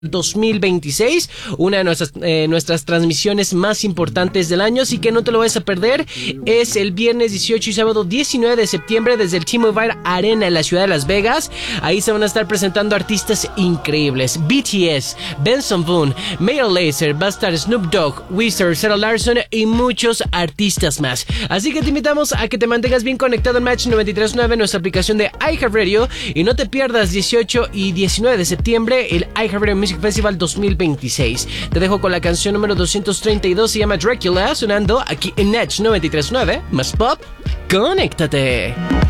2026, una de nuestras transmisiones más importantes del año, así que no te lo vas a perder. Es el viernes 18 y sábado 19 de septiembre desde el T-Mobile Arena en la ciudad de Las Vegas. Ahí se van a estar presentando artistas increíbles: BTS, Benson Boone, Major Lazer, va a estar Snoop Dogg, Weezer, Sarah Larson y muchos artistas más. Así que te invitamos a que te mantengas bien conectado en Match 93.9, nuestra aplicación de iHeartRadio, y no te pierdas 18 y 19 de septiembre el iHeartRadio Music Festival 2026. Te dejo con la canción número 232, se llama Dracula, sonando aquí en Match 93.9. Más pop, conéctate.